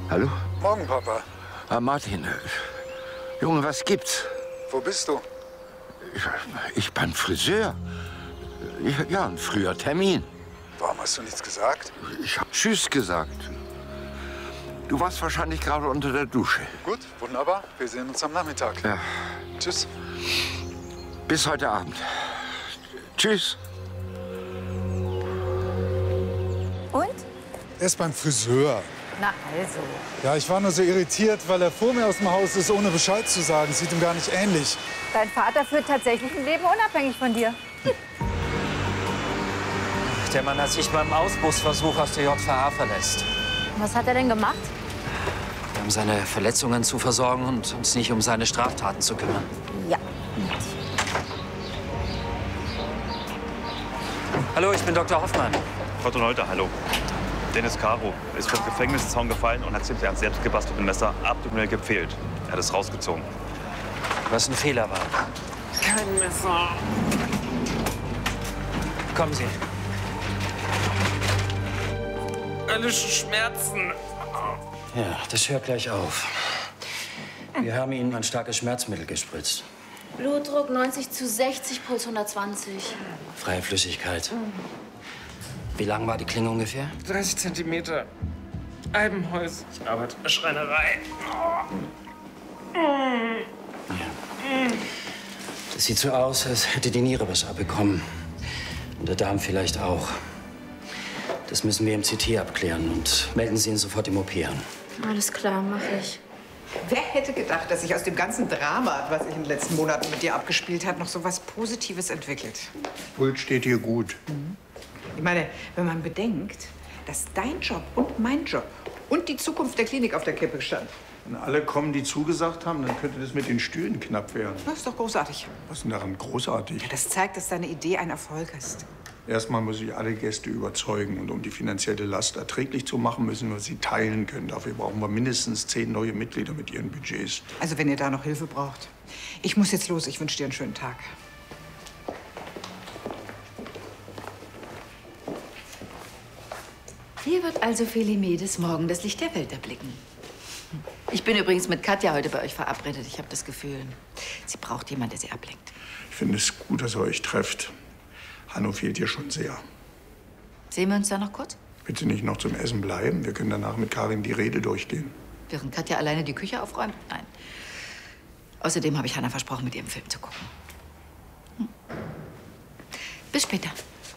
Hallo? Morgen, Papa. Ah, Martin. Junge, was gibt's? Wo bist du? Ich beim Friseur. Ja, ein früher Termin. Warum hast du nichts gesagt? Ich hab Tschüss gesagt. Du warst wahrscheinlich gerade unter der Dusche. Gut, wunderbar. Wir sehen uns am Nachmittag. Ja. Tschüss. Bis heute Abend. Tschüss. Und? Er ist beim Friseur. Na also. Ja, ich war nur so irritiert, weil er vor mir aus dem Haus ist, ohne Bescheid zu sagen. Sieht ihm gar nicht ähnlich. Dein Vater führt tatsächlich ein Leben unabhängig von dir. Der Mann hat sich beim Ausbruchsversuch aus der JVA verletzt. Was hat er denn gemacht? Um seine Verletzungen zu versorgen und uns nicht um seine Straftaten zu kümmern. Ja. Hallo, ich bin Dr. Hoffmann. Frau Tonolter, hallo. Dennis Caro ist vom Gefängniszaun gefallen und hat sich ein selbst gebasteltes Messer abdominell gepfählt. Er hat es rausgezogen. Was ein Fehler war. Kein Messer. Kommen Sie. Alle Schmerzen. Ja, das hört gleich auf. Wir haben Ihnen ein starkes Schmerzmittel gespritzt. Blutdruck 90/60, Puls 120. Freie Flüssigkeit. Wie lang war die Klinge ungefähr? 30 Zentimeter. Albenholz. Ich arbeite in der Schreinerei. Das sieht so aus, als hätte die Niere was abbekommen. Und der Darm vielleicht auch. Das müssen wir im CT abklären und melden Sie ihn sofort im OP an. Alles klar, mache ich. Wer hätte gedacht, dass sich aus dem ganzen Drama, was sich in den letzten Monaten mit dir abgespielt hat, noch so was Positives entwickelt? Puls steht hier gut. Ich meine, wenn man bedenkt, dass dein Job und mein Job und die Zukunft der Klinik auf der Kippe stand. Wenn alle kommen, die zugesagt haben, dann könnte das mit den Stühlen knapp werden. Das ist doch großartig. Was ist denn daran großartig? Ja, das zeigt, dass deine Idee ein Erfolg ist. Erstmal muss ich alle Gäste überzeugen. Und um die finanzielle Last erträglich zu machen, müssen wir sie teilen können. Dafür brauchen wir mindestens 10 neue Mitglieder mit ihren Budgets. Also wenn ihr da noch Hilfe braucht. Ich muss jetzt los. Ich wünsche dir einen schönen Tag. Hier wird also Felimedes morgen das Licht der Welt erblicken. Ich bin übrigens mit Katja heute bei euch verabredet. Ich habe das Gefühl, sie braucht jemanden, der sie ablenkt. Ich finde es gut, dass ihr euch trefft. Hanno fehlt dir schon sehr. Sehen wir uns da noch kurz? Willst du nicht noch zum Essen bleiben? Wir können danach mit Karin die Rede durchgehen. Während Katja alleine die Küche aufräumt? Nein. Außerdem habe ich Hannah versprochen, mit ihrem Film zu gucken. Bis später.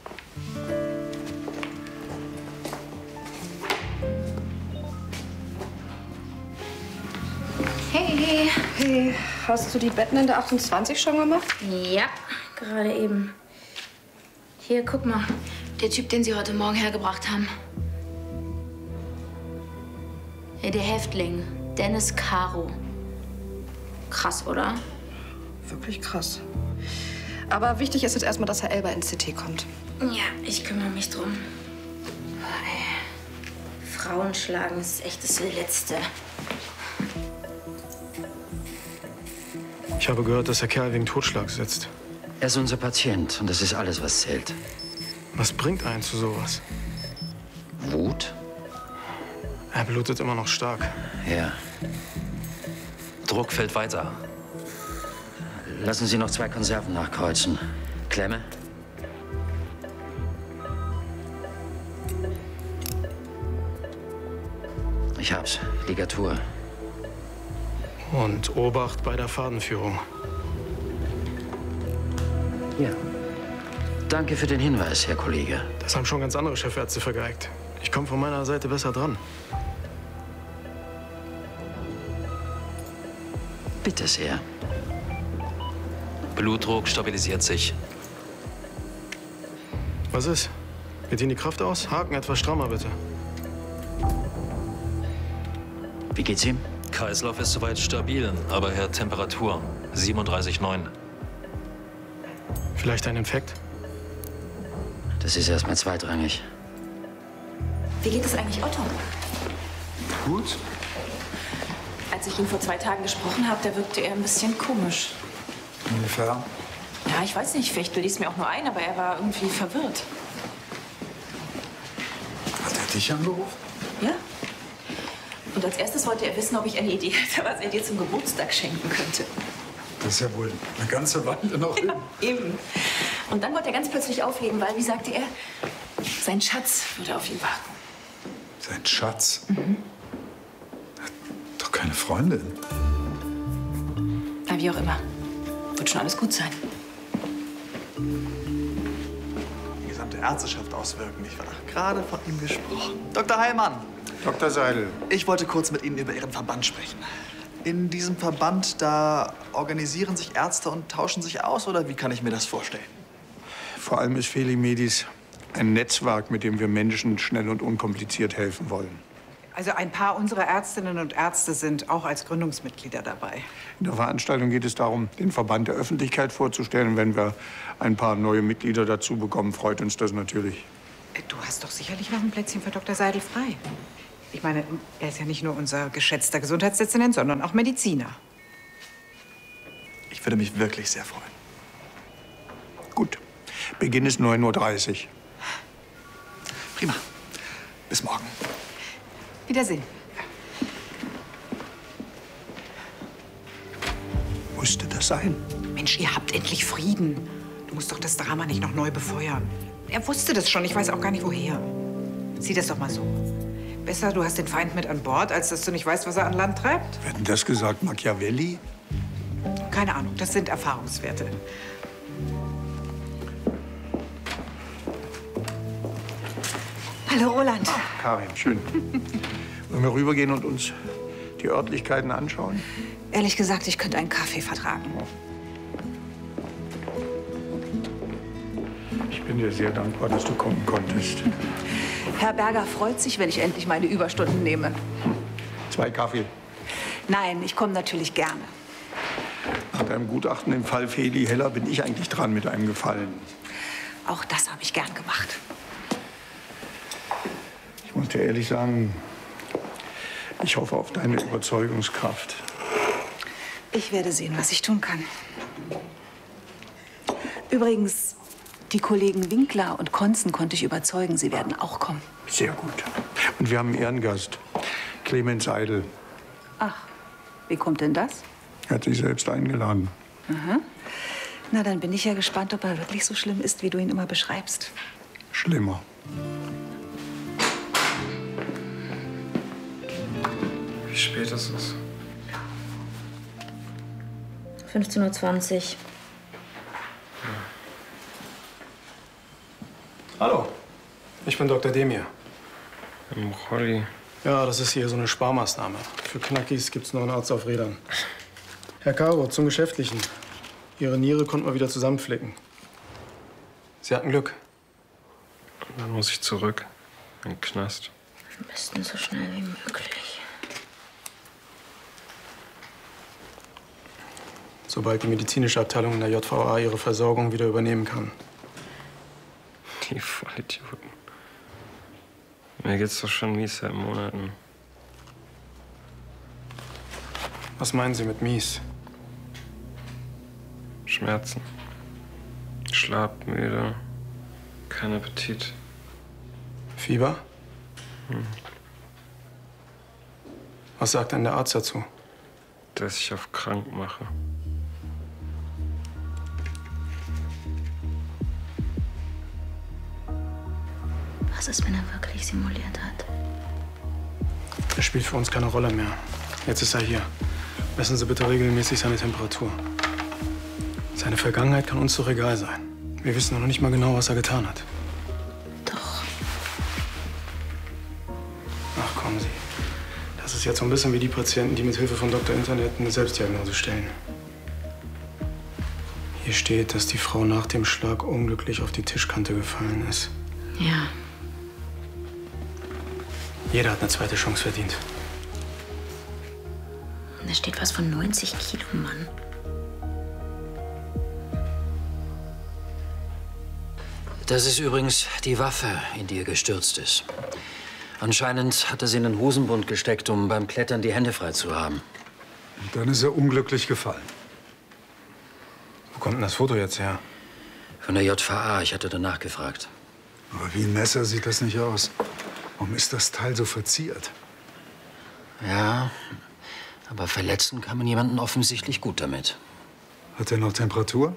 Hey. Hey, hast du die Betten in der 28 schon gemacht? Ja, gerade eben. Hier, guck mal. Der Typ, den Sie heute Morgen hergebracht haben. Ja, der Häftling. Dennis Caro. Krass, oder? Wirklich krass. Aber wichtig ist jetzt erstmal, dass Herr Elber ins CT kommt. Ja, ich kümmere mich drum. Frauen schlagen ist echt das Letzte. Ich habe gehört, dass der Kerl wegen Totschlags sitzt. Er ist unser Patient und das ist alles, was zählt. Was bringt einen zu sowas? Wut? Er blutet immer noch stark. Ja. Druck fällt weiter. Lassen Sie noch 2 Konserven nachkreuzen. Klemme? Ich hab's. Ligatur. Und Obacht bei der Fadenführung. Ja. Danke für den Hinweis, Herr Kollege. Das haben schon ganz andere Chefärzte vergeigt. Ich komme von meiner Seite besser dran. Bitte sehr. Blutdruck stabilisiert sich. Was ist? Geht Ihnen die Kraft aus? Haken etwas strammer, bitte. Wie geht's ihm? Kreislauf ist soweit stabil, aber er hat Temperatur 37,9. Vielleicht ein Infekt? Das ist erstmal zweitrangig. Wie geht es eigentlich Otto? Gut. Als ich ihn vor 2 Tagen gesprochen habe, da wirkte er ein bisschen komisch. Inwiefern? Ja, ich weiß nicht, vielleicht bilde ich es mir auch nur ein, aber er war irgendwie verwirrt. Hat er dich angerufen? Ja. Und als erstes wollte er wissen, ob ich eine Idee hätte, was er dir zum Geburtstag schenken könnte. Das ist ja wohl eine ganze Weile noch hin. Eben. Und dann wollte er ganz plötzlich auflegen, weil, wie sagte er, sein Schatz würde auf ihn warten. Sein Schatz? Mhm. Hat doch keine Freundin. Na, wie auch immer. Wird schon alles gut sein. Die gesamte Ärzteschaft auswirken, nicht wahr? Gerade von ihm gesprochen. Dr. Heilmann. Dr. Seidel. Ich wollte kurz mit Ihnen über Ihren Verband sprechen. In diesem Verband, da organisieren sich Ärzte und tauschen sich aus, oder wie kann ich mir das vorstellen? Vor allem ist Felimedis ein Netzwerk, mit dem wir Menschen schnell und unkompliziert helfen wollen. Also ein paar unserer Ärztinnen und Ärzte sind auch als Gründungsmitglieder dabei. In der Veranstaltung geht es darum, den Verband der Öffentlichkeit vorzustellen. Wenn wir ein paar neue Mitglieder dazu bekommen, freut uns das natürlich. Du hast doch sicherlich noch ein Plätzchen für Dr. Seidel frei. Ich meine, er ist ja nicht nur unser geschätzter Gesundheitsdezernent, sondern auch Mediziner. Ich würde mich wirklich sehr freuen. Gut. Beginn ist 9:30 Uhr. Prima. Bis morgen. Wiedersehen. Musste das sein? Mensch, ihr habt endlich Frieden. Du musst doch das Drama nicht noch neu befeuern. Er wusste das schon. Ich weiß auch gar nicht, woher. Sieh das doch mal so. Besser, du hast den Feind mit an Bord, als dass du nicht weißt, was er an Land treibt. Wer hat denn das gesagt? Machiavelli? Keine Ahnung, das sind Erfahrungswerte. Hallo, Roland. Karin, schön. Wollen wir rübergehen und uns die Örtlichkeiten anschauen? Ehrlich gesagt, ich könnte einen Kaffee vertragen. Ich bin dir sehr dankbar, dass du kommen konntest. Herr Berger freut sich, wenn ich endlich meine Überstunden nehme. 2 Kaffee. Nein, ich komme natürlich gerne. Nach deinem Gutachten im Fall Feli Heller bin ich eigentlich dran mit einem Gefallen. Auch das habe ich gern gemacht. Ich muss dir ehrlich sagen, ich hoffe auf deine Überzeugungskraft. Ich werde sehen, was ich tun kann. Übrigens, die Kollegen Winkler und Konzen konnte ich überzeugen, sie werden auch kommen. Sehr gut. Und wir haben einen Ehrengast, Clemens Seidel. Ach, wie kommt denn das? Er hat sich selbst eingeladen. Aha. Na, dann bin ich ja gespannt, ob er wirklich so schlimm ist, wie du ihn immer beschreibst. Schlimmer. Wie spät ist es? 15:20 Uhr. Hallo, ich bin Dr. Demir. Rolli. Ja, das ist hier so eine Sparmaßnahme. Für Knackis gibt's noch einen Arzt auf Rädern. Herr Caro, zum Geschäftlichen. Ihre Niere konnten wir wieder zusammenflicken. Sie hatten Glück. Dann muss ich zurück in den Knast. Am besten so schnell wie möglich. Sobald die medizinische Abteilung in der JVA ihre Versorgung wieder übernehmen kann. Die Vollidioten. Mir geht's doch schon mies seit Monaten. Was meinen Sie mit mies? Schmerzen. Schlaf, müde. Kein Appetit. Fieber? Was sagt denn der Arzt dazu? Dass ich auf krank mache. Was ist, wenn er wirklich simuliert hat? Das spielt für uns keine Rolle mehr. Jetzt ist er hier. Messen Sie bitte regelmäßig seine Temperatur. Seine Vergangenheit kann uns doch egal sein. Wir wissen noch nicht mal genau, was er getan hat. Doch. Ach, kommen Sie. Das ist jetzt so ein bisschen wie die Patienten, die mit Hilfe von Dr. Internet eine Selbstdiagnose stellen. Hier steht, dass die Frau nach dem Schlag unglücklich auf die Tischkante gefallen ist. Ja. Jeder hat eine zweite Chance verdient. Da steht was von 90 Kilo, Mann. Das ist übrigens die Waffe, in die er gestürzt ist. Anscheinend hat er sie in den Hosenbund gesteckt, um beim Klettern die Hände frei zu haben. Und dann ist er unglücklich gefallen. Wo kommt denn das Foto jetzt her? Von der JVA. Ich hatte danach gefragt. Aber wie ein Messer sieht das nicht aus. Warum ist das Teil so verziert? Ja, aber verletzen kann man jemanden offensichtlich gut damit. Hat er noch Temperatur?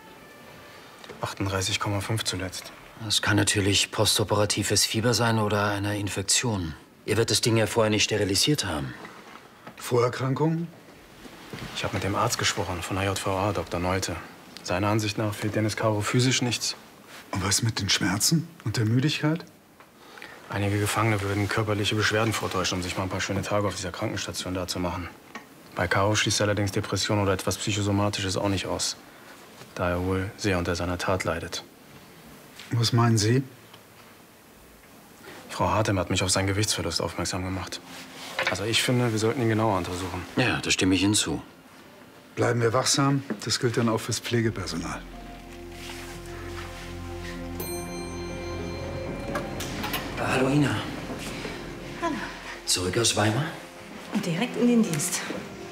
38,5 zuletzt. Das kann natürlich postoperatives Fieber sein oder eine Infektion. Ihr wird das Ding ja vorher nicht sterilisiert haben. Vorerkrankungen? Ich habe mit dem Arzt gesprochen, von der JVA, Dr. Neute. Seiner Ansicht nach fehlt Dennis Caro physisch nichts. Und was mit den Schmerzen und der Müdigkeit? Einige Gefangene würden körperliche Beschwerden vortäuschen, um sich mal ein paar schöne Tage auf dieser Krankenstation da zu machen. Bei Caro schließt allerdings Depression oder etwas Psychosomatisches auch nicht aus, da er wohl sehr unter seiner Tat leidet. Was meinen Sie? Frau Hartem hat mich auf seinen Gewichtsverlust aufmerksam gemacht. Also ich finde, wir sollten ihn genauer untersuchen. Ja, da stimme ich Ihnen zu. Bleiben wir wachsam. Das gilt dann auch fürs Pflegepersonal. Hallo, Ina. Hallo. Zurück aus Weimar? Und direkt in den Dienst.